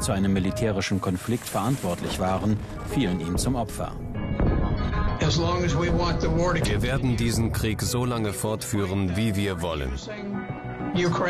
zu einem militärischen Konflikt verantwortlich waren, fielen ihm zum Opfer. Wir werden diesen Krieg so lange fortführen, wie wir wollen.